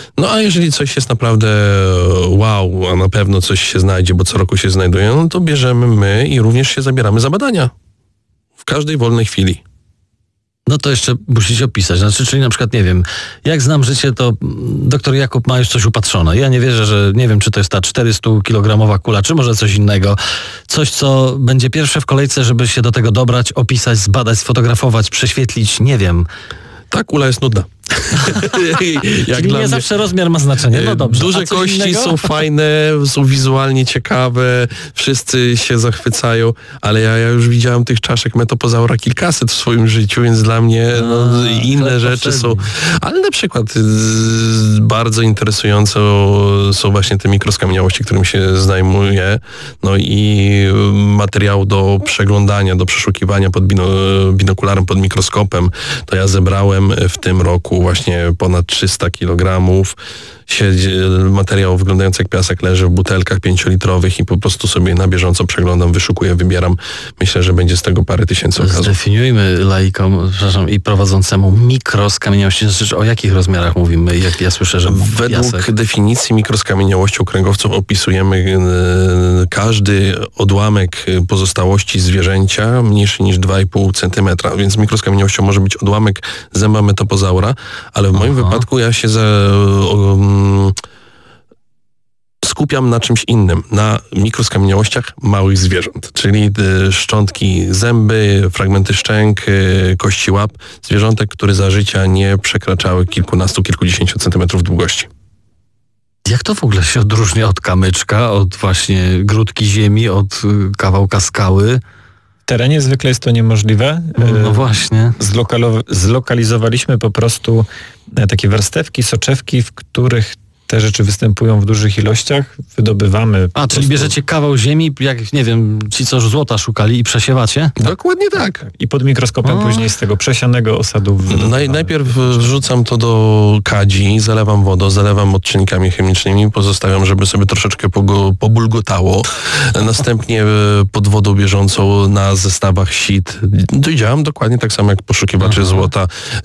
No a jeżeli coś jest naprawdę wow, a na pewno coś się znajdzie, bo co roku się znajduje, no to bierzemy my i również się zabieramy za badania. W każdej wolnej chwili. No to jeszcze musicie opisać. Znaczy, czyli na przykład, nie wiem, jak znam życie, to doktor Jakub ma już coś upatrzone. Ja nie wierzę, że nie wiem, czy to jest ta 400-kilogramowa kula, czy może coś innego. Coś, co będzie pierwsze w kolejce, żeby się do tego dobrać, opisać, zbadać, sfotografować, prześwietlić, nie wiem. Ta kula jest nudna. Czyli nie zawsze rozmiar ma znaczenie. No dobrze. Duże kości są fajne, są wizualnie ciekawe, wszyscy się zachwycają, ale ja już widziałem tych czaszek metopozaura kilkaset w swoim życiu, więc dla mnie inne rzeczy są. Ale na przykład bardzo interesujące są właśnie te mikroskamieniałości, którym się zajmuję. No i materiał do przeglądania, do przeszukiwania pod binokularem, pod mikroskopem. To ja zebrałem w tym roku właśnie ponad 300 kg. Materiał wyglądający jak piasek leży w butelkach 5-litrowych i po prostu sobie na bieżąco przeglądam, wyszukuję, wybieram. Myślę, że będzie z tego parę tysięcy okazów. Zdefiniujmy laikom, przepraszam, i prowadzącemu mikroskamieniałości. Znaczy, o jakich rozmiarach mówimy? Jak ja słyszę, że według definicji mikroskamieniałości u kręgowców opisujemy każdy odłamek pozostałości zwierzęcia mniejszy niż 2,5 cm, więc mikroskamieniałością może być odłamek zęba metopozaura, ale w moim wypadku ja się skupiam na czymś innym, na mikroskamieniałościach małych zwierząt, czyli szczątki zęby, fragmenty szczęk, kości łap, zwierzątek, które za życia nie przekraczały kilkunastu, kilkudziesięciu centymetrów długości. Jak to w ogóle się odróżnia od kamyczka, od właśnie grudki ziemi, od kawałka skały? W terenie zwykle jest to niemożliwe. No właśnie. Zlokalizowaliśmy po prostu takie warstewki, soczewki, w których te rzeczy występują w dużych ilościach, wydobywamy. Czyli bierzecie kawał ziemi, jak nie wiem, ci co złota szukali i przesiewacie? Dokładnie tak. I pod mikroskopem później z tego przesianego osadu najpierw wrzucam to do kadzi, zalewam wodą, zalewam odczynnikami chemicznymi, pozostawiam, żeby sobie troszeczkę pobulgotało. Następnie pod wodą bieżącą na zestawach sit działam dokładnie tak samo jak poszukiwacze złota.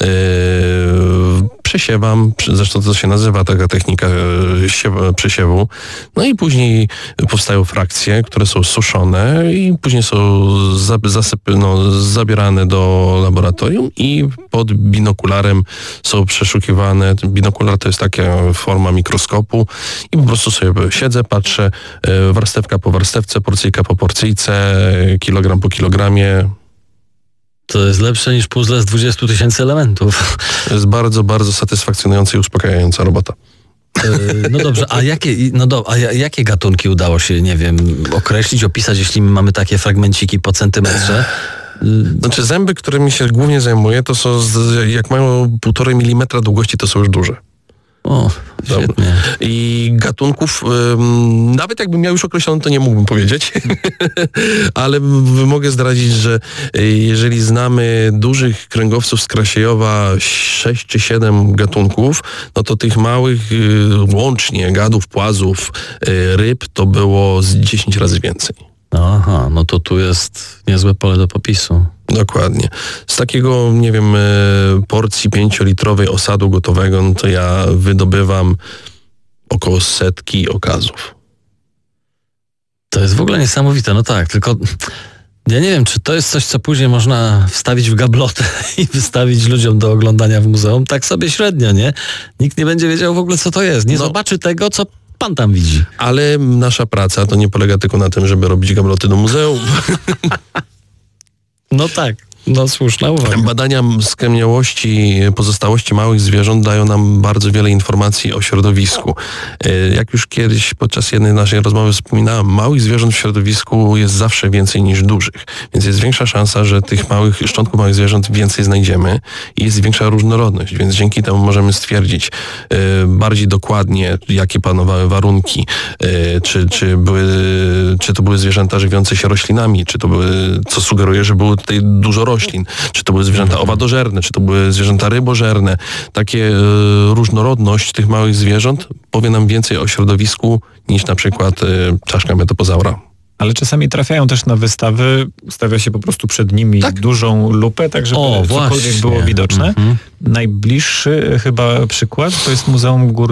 Przesiewam, zresztą to się nazywa taka technika przesiewu. No i później powstają frakcje, które są suszone i później są zabierane do laboratorium i pod binokularem są przeszukiwane. Binokular to jest taka forma mikroskopu i po prostu sobie siedzę, patrzę warstewka po warstewce, porcyjka po porcyjce, kilogram po kilogramie. To jest lepsze niż puzzle z 20 000 elementów. To jest bardzo, bardzo satysfakcjonująca i uspokajająca robota. No dobrze, a jakie gatunki udało się, nie wiem, określić, opisać, jeśli mamy takie fragmenciki po centymetrze? Znaczy zęby, którymi się głównie zajmuję, to są, jak mają 1,5 mm długości, to są już duże. O, świetnie. I gatunków, nawet jakbym miał już określony, to nie mógłbym powiedzieć, ale mogę zdradzić, że jeżeli znamy dużych kręgowców z Krasiejowa 6 czy 7 gatunków, no to tych małych łącznie gadów, płazów, ryb to było z 10 razy więcej. Aha, no to tu jest niezłe pole do popisu. Dokładnie. Z takiego, nie wiem, porcji 5-litrowej osadu gotowego, no to ja wydobywam około 100 okazów. To jest w ogóle niesamowite, no tak, tylko ja nie wiem, czy to jest coś, co później można wstawić w gablotę i wystawić ludziom do oglądania w muzeum. Tak sobie średnio, nie? Nikt nie będzie wiedział w ogóle, co to jest. Nie zobaczy tego, co pan tam widzi. Ale nasza praca to nie polega tylko na tym, żeby robić gabloty do muzeum. No tak, no słuszna uwaga. Badania skamieniałości pozostałości małych zwierząt dają nam bardzo wiele informacji o środowisku. Jak już kiedyś podczas jednej naszej rozmowy wspominałem, małych zwierząt w środowisku jest zawsze więcej niż dużych, więc jest większa szansa, że tych szczątków małych zwierząt więcej znajdziemy i jest większa różnorodność, więc dzięki temu możemy stwierdzić bardziej dokładnie, jakie panowały warunki, czy to były zwierzęta żywiące się roślinami, czy to były, co sugeruje, że było tutaj dużo roślin, czy to były zwierzęta owadożerne, czy to były zwierzęta rybożerne. Takie różnorodność tych małych zwierząt powie nam więcej o środowisku niż na przykład czaszka metopozaura. Ale czasami trafiają też na wystawy, stawia się po prostu przed nimi dużą lupę, tak żeby cokolwiek było widoczne. Najbliższy chyba przykład to jest Muzeum Gór